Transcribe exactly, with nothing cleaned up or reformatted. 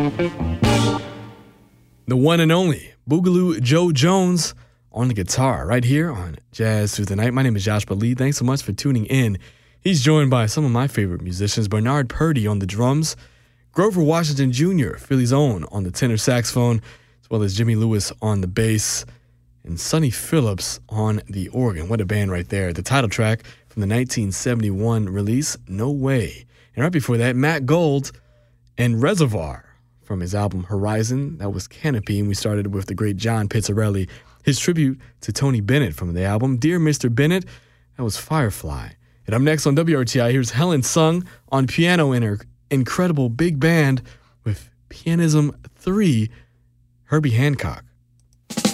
The one and only Boogaloo Joe Jones on the guitar right here on Jazz Through the Night. My name is Josh Bali. Thanks so much for tuning in. He's joined by some of my favorite musicians, Bernard Purdie on the drums, Grover Washington Junior, Philly's own, on the tenor saxophone, as well as Jimmy Lewis on the bass, and Sonny Phillips on the organ. What a band right there. The title track from the nineteen seventy-one release, No Way. And right before that, Matt Gold and Reservoir from his album Horizon. That was Canopy, and we started with the great John Pizzarelli, his tribute to Tony Bennett from the album Dear Mister Bennett. That was Firefly. And up next on W R T I, here's Helen Sung on piano in her incredible big band with Pianism three, Herbie Hancock.